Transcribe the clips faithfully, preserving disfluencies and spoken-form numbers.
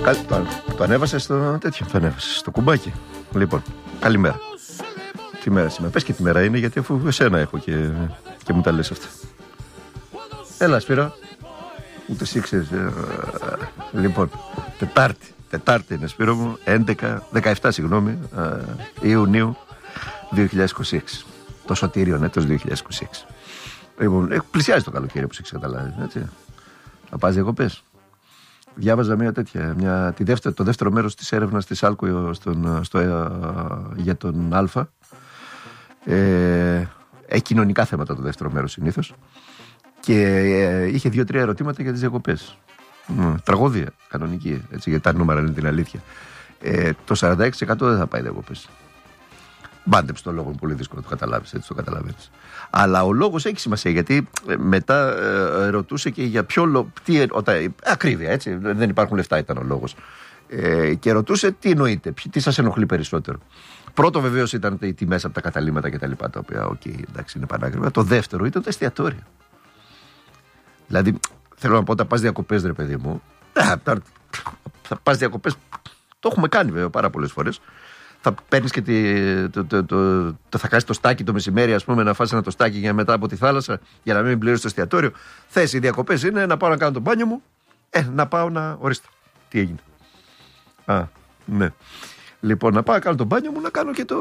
Το, το ανέβασε στο τέτοιο, το ανέβασε στο κουμπάκι. Λοιπόν, καλημέρα. Τι μέρα σήμερα, πες και τι μέρα είναι, γιατί αφού εσένα έχω και, και μου τα λες αυτά. Έλα Σπύρο. Ούτε εσύ ξέρεις. Ε, λοιπόν, Τετάρτη. Τετάρτη είναι Σπύρο μου, έντεκα, δεκαεπτά συγγνώμη, ε, Ιουνίου δύο χιλιάδες είκοσι έξι. Το σωτήριο έτος δύο χιλιάδες είκοσι έξι. Λοιπόν, πλησιάζει το καλοκαίρι που έχεις καταλάβει, έτσι. Θα πας διακοπές. Διάβαζα μια τέτοια, μια, τη δεύτερη, το δεύτερο μέρος της έρευνας της Άλκο στον, στο, ε, για τον Α. Ε, έχει κοινωνικά θέματα το δεύτερο μέρος συνήθως. Και ε, είχε δύο-τρία ερωτήματα για τις διακοπές. Mm, τραγωδία κανονική, έτσι, γιατί τα νούμερα είναι την αλήθεια. Ε, το σαράντα έξι τοις εκατό δεν θα πάει διακοπές. Μπάντεψε το λόγο, είναι πολύ δύσκολο να το καταλάβεις, έτσι το καταλαβαίνεις. Αλλά ο λόγος έχει σημασία, γιατί μετά ε, ρωτούσε και για ποιο λόγο. Ακρίβεια, έτσι. Δεν υπάρχουν λεφτά, ήταν ο λόγος. Ε, και ρωτούσε τι εννοείται, τι σας ενοχλεί περισσότερο. Πρώτο βεβαίως ήταν οι τιμές από τα καταλύματα κτλ. Τα οποία, οκ, okay, εντάξει, είναι πανάκριβα. Το δεύτερο ήταν τα εστιατόρια. Δηλαδή, θέλω να πω, όταν πας διακοπές, ρε παιδί μου, θα πας διακοπές. Το έχουμε κάνει βέβαια πάρα πολλές φορές. Θα παίρνεις και τη, το, το, το, το, θα κάνεις το στάκι το μεσημέρι, ας πούμε, να φας ένα το στάκι για μετά από τη θάλασσα, για να μην πληρώσεις το εστιατόριο. Θες, οι διακοπές είναι να πάω να κάνω το μπάνιο μου, ε, να πάω να. Ορίστε. Τι έγινε. Α, ναι. Λοιπόν, να πάω να κάνω το μπάνιο μου, να κάνω και το.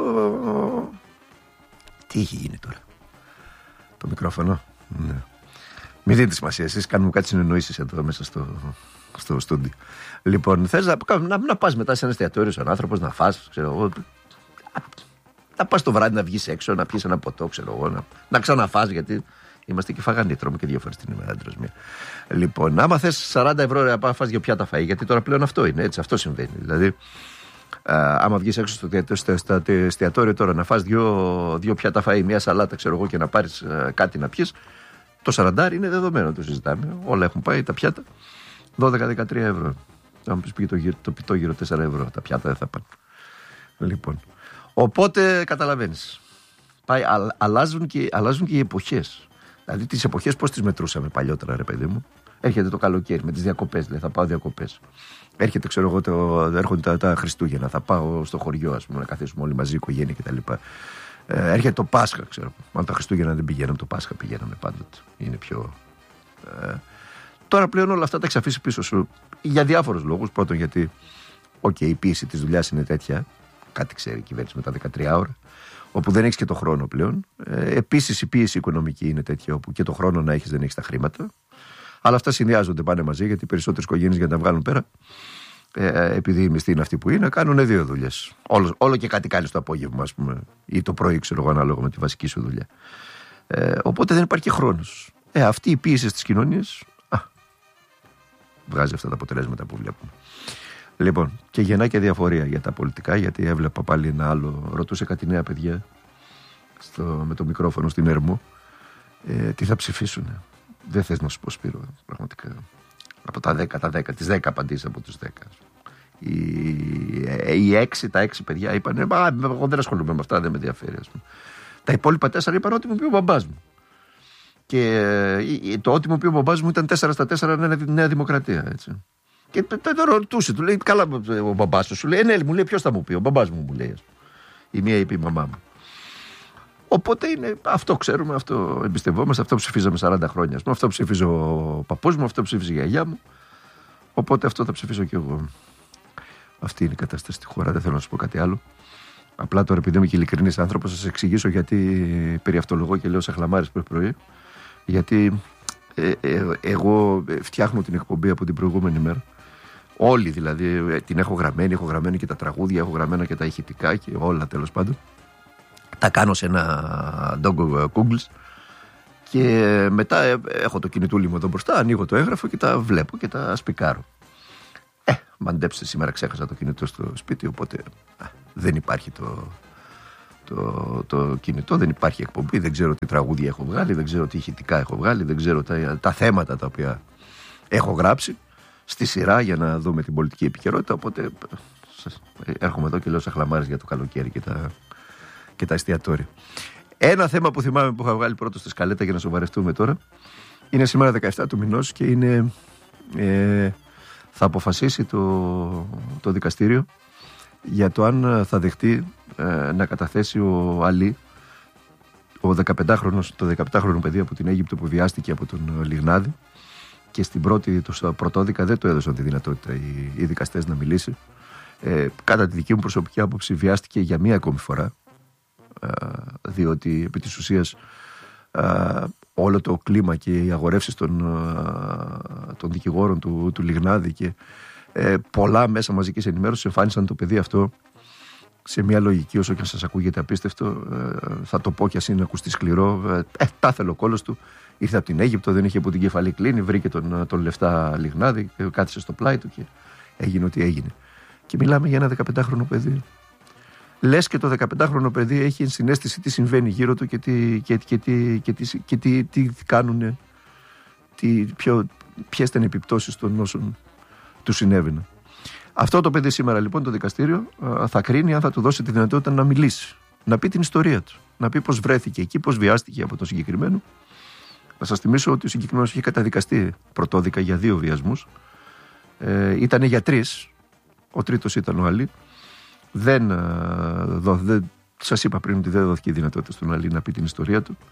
Τι έχει γίνει τώρα. Το μικρόφωνο. Ναι. Μην δίνετε σημασία, εσείς κάνουμε κάτι συνεννοήσεις εδώ μέσα στο, στο στούντιο. Λοιπόν, θες να, να, να πας μετά σε ένα εστιατόριο σαν άνθρωπος, να φας, ξέρω εγώ. Να πας το βράδυ να βγεις έξω, να πιεις ένα ποτό, ξέρω εγώ. Να, να ξαναφάς, γιατί είμαστε και φαγανοί, τρώμε και δύο φορές την ημέρα, άντρας μία. Λοιπόν, άμα θες σαράντα ευρώ να πας δύο πιάτα φαΐ, γιατί τώρα πλέον αυτό είναι, έτσι, αυτό συμβαίνει. Δηλαδή, α, άμα βγεις έξω στο, στο, στο εστιατόριο τώρα να φας δύο, δύο πιάτα φαΐ, μία σαλάτα, ξέρω εγώ, και να πάρεις α, κάτι να πιεις. Το σαράντα είναι δεδομένο, το συζητάμε. Όλα έχουν πάει τα πιάτα δώδεκα με δεκατρία ευρώ. Αν μου πει το, το πιτόγυρο τέσσερα ευρώ, τα πιάτα δεν θα πάνε. Λοιπόν. Οπότε καταλαβαίνεις. Πάει, α, αλλάζουν, και, αλλάζουν και οι εποχές. Δηλαδή τις εποχές πώς τις μετρούσαμε παλιότερα, ρε παιδί μου. Έρχεται το καλοκαίρι με τις διακοπές, δηλαδή θα πάω διακοπές. Έρχεται, ξέρω εγώ, το, έρχονται τα, τα Χριστούγεννα. Θα πάω στο χωριό, ας πούμε, να καθίσουμε όλοι μαζί, οικογένεια κτλ. Ε, έρχεται το Πάσχα, ξέρω. Αν τα Χριστούγεννα δεν πηγαίναμε, το Πάσχα πηγαίναμε πάντοτε. Είναι πιο. Ε, τώρα πλέον όλα αυτά τα έχεις αφήσει πίσω σου για διάφορους λόγους. Πρώτον, γιατί okay, η πίεση της δουλειάς είναι τέτοια. Κάτι ξέρει η κυβέρνηση με τα δεκατρία ώρα. Όπου δεν έχεις και το χρόνο πλέον. Ε, επίσης, η πίεση οικονομική είναι τέτοια, όπου και το χρόνο να έχεις δεν έχεις τα χρήματα. Αλλά αυτά συνδυάζονται, πάνε μαζί, γιατί οι περισσότερες οικογένειες για να τα βγάλουν πέρα. Ε, επειδή η μισθή είναι αυτή που είναι, κάνουν δύο δουλειές. Όλο, όλο και κάτι κάνεις το απόγευμα, ας πούμε, ή το πρωί, ξέρω εγώ, ανάλογα με τη βασική σου δουλειά. Ε, οπότε δεν υπάρχει χρόνος. Ε, αυτή η πίεση στις κοινωνίες α, βγάζει αυτά τα αποτελέσματα που βλέπουμε. Λοιπόν, και γεννά και διαφορία για τα πολιτικά, γιατί έβλεπα πάλι ένα άλλο. Ρωτούσε κάτι νέα παιδιά στο, με το μικρόφωνο στην Ερμό. Ε, τι θα ψηφίσουν. Δεν θες να σου πω, Σπύρο, πραγματικά. Από τα δέκα, τα δέκα, τις δέκα απαντήσεις από τους δέκα. Οι, οι έξι, τα έξι παιδιά είπαν, εγώ δεν ασχολούμαι με αυτά, δεν με ενδιαφέρει. Ας πούμε. Τα υπόλοιπα τέσσερα είπαν ότι μου πει ο μπαμπάς μου. Και το ότι μου πει ο μπαμπάς μου ήταν τέσσερα στα τέσσερα Νέα Δημοκρατία. Έτσι. Και το ρωτούσε, του λέει, καλά ο μπαμπάς σου, σου λέει, ναι, μου λέει, ποιος θα μου πει, ο μπαμπάς μου, μου λέει. Η μία είπε η μαμά μου. Οπότε είναι, αυτό ξέρουμε, αυτό εμπιστευόμαστε, αυτό ψηφίζαμε σαράντα χρόνια. Πούμε, αυτό ψήφιζε ο παππούς μου, αυτό ψήφιζε η γιαγιά μου. Οπότε αυτό θα ψηφίσω κι εγώ. Αυτή είναι η κατάσταση στη χώρα, δεν θέλω να σου πω κάτι άλλο. Απλά τώρα, επειδή είμαι και ειλικρινής άνθρωπος, θα σας εξηγήσω γιατί περιαυτολογώ και λέω σε χλαμάρες πρωί-πρωί. Γιατί ε, ε, εγώ φτιάχνω την εκπομπή από την προηγούμενη μέρα. Όλοι δηλαδή την έχω γραμμένη, έχω γραμμένη και τα τραγούδια, έχω γραμμένα και τα ηχητικά και όλα τέλος πάντων. Τα κάνω σε ένα Dog Googles και μετά έχω το κινητούλι μου εδώ μπροστά, ανοίγω το έγγραφο και τα βλέπω και τα σπικάρω. Ε, μαντέψτε, σήμερα ξέχασα το κινητό στο σπίτι, οπότε α, δεν υπάρχει το, το, το κινητό, δεν υπάρχει εκπομπή, δεν ξέρω τι τραγούδια έχω βγάλει, δεν ξέρω τι ηχητικά έχω βγάλει, δεν ξέρω τα, τα θέματα τα οποία έχω γράψει στη σειρά για να δούμε την πολιτική επικαιρότητα, οπότε σας, έρχομαι εδώ και λέω σε χλαμάρες για το καλοκαίρι και τα... και τα εστιατόρια. Ένα θέμα που θυμάμαι που είχα βγάλει πρώτο στη σκαλέτα για να σοβαρευτούμε τώρα είναι σήμερα δεκαεπτά του μηνός και είναι ε, θα αποφασίσει το, το δικαστήριο για το αν θα δεχτεί ε, να καταθέσει ο Αλή, ο δεκαπεντάχρονος, το δεκαπεντάχρονο παιδί από την Αίγυπτο που βιάστηκε από τον Λιγνάδη, και στην πρώτη του πρωτόδικα δεν του έδωσαν τη δυνατότητα οι, οι δικαστές να μιλήσει. Ε, κατά τη δική μου προσωπική άποψη βιάστηκε για μία ακόμη φορά, ε, διότι επί της ουσίας ε, όλο το κλίμα και οι αγορεύσεις των, ε, των δικηγόρων του, του Λιγνάδη και ε, πολλά μέσα μαζικής ενημέρωσης εμφάνισαν το παιδί αυτό σε μια λογική, όσο και αν σας ακούγεται απίστευτο, ε, θα το πω κι ας είναι ακουστεί σκληρό, ε, τα ήθελε ο κόλος του, ήρθε από την Αίγυπτο, δεν είχε από την κεφαλή κλείνει, βρήκε τον, τον λεφτά Λιγνάδη, κάθισε στο πλάι του και έγινε ό,τι έγινε. Και μιλάμε για ένα δεκαπεντάχρονο παιδί. Λες και το δεκαπεντάχρονο παιδί έχει συναίσθηση τι συμβαίνει γύρω του και τι, και, και, και, και, και, και τι, τι κάνουν, τι, ποιο, ποιες ήταν οι επιπτώσεις των όσων του συνέβαιναν. Αυτό το παιδί σήμερα λοιπόν το δικαστήριο θα κρίνει αν θα του δώσει τη δυνατότητα να μιλήσει, να πει την ιστορία του, να πει πώς βρέθηκε εκεί, πώς βιάστηκε από τον συγκεκριμένο. Να σας θυμίσω ότι ο συγκεκριμένος είχε καταδικαστεί πρωτόδικα για δύο βιασμούς. Ε, ήταν για τρεις. Ο τρίτος ήταν ο Αλή. Δεν, δο, δεν σας είπα πριν ότι δεν δόθηκε η δυνατότητα στον Αλή να πει την ιστορία του.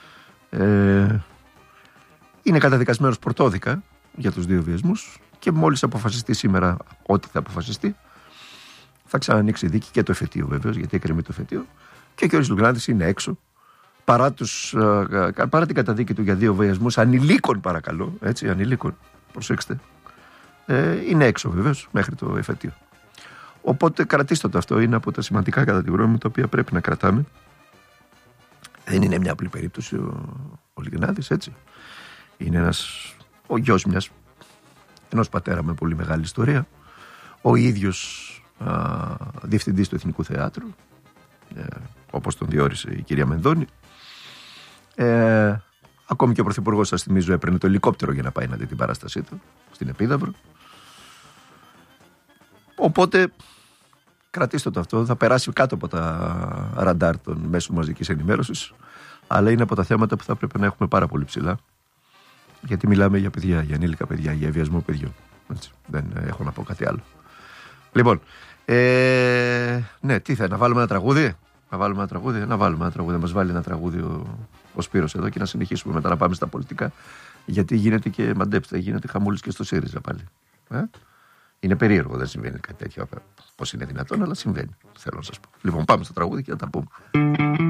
Ε, είναι καταδικασμένος πρωτόδικα για τους δύο βιασμούς και μόλις αποφασιστεί σήμερα ό,τι θα αποφασιστεί, θα ξανανοίξει η δίκη και το εφετείο βεβαίως, γιατί έκρεμε το εφετείο, και ο κ. Λουγνάδης είναι έξω. Παρά, τους, παρά την καταδίκη του για δύο βιασμούς ανηλίκων, παρακαλώ, έτσι, ανηλίκων, προσέξτε, ε, είναι έξω βεβαίως μέχρι το εφετείο. Οπότε κρατήστε το αυτό, είναι από τα σημαντικά κατά τη γνώμη μου τα οποία πρέπει να κρατάμε. Δεν είναι μια απλή περίπτωση ο, ο Λιγνάδης, έτσι. Είναι ένας, ο γιος μιας, ενός πατέρα με πολύ μεγάλη ιστορία, ο ίδιος α, διευθυντής του Εθνικού Θεάτρου, ε, όπως τον διόρισε η κυρία Μενδώνη. Ε, ακόμη και ο Πρωθυπουργός, σας θυμίζω, έπαιρνε το ελικόπτερο για να πάει να δει την παράστασή του στην Επίδαυρο. Οπότε κρατήστε το αυτό, θα περάσει κάτω από τα ραντάρ των μέσων μαζικής ενημέρωσης, αλλά είναι από τα θέματα που θα πρέπει να έχουμε πάρα πολύ ψηλά, γιατί μιλάμε για παιδιά, για ανήλικα παιδιά, για βιασμό παιδιών. Έτσι, δεν έχω να πω κάτι άλλο. Λοιπόν, ε, ναι, τι θα, να βάλουμε ένα τραγούδι, να βάλουμε ένα τραγούδι, να βάλουμε ένα τραγούδι, να μας βάλει ένα τραγούδι ο, ο Σπύρος εδώ και να συνεχίσουμε μετά να πάμε στα πολιτικά, γιατί γίνεται και, μαντέψτε, γίνεται χαμούλης και στο ΣΥΡΙΖΑ πάλι. Ε? Είναι περίεργο, δεν συμβαίνει κάτι τέτοιο, πώς είναι δυνατόν, αλλά συμβαίνει, θέλω να σας πω. Λοιπόν, πάμε στο τραγούδι και να τα πούμε.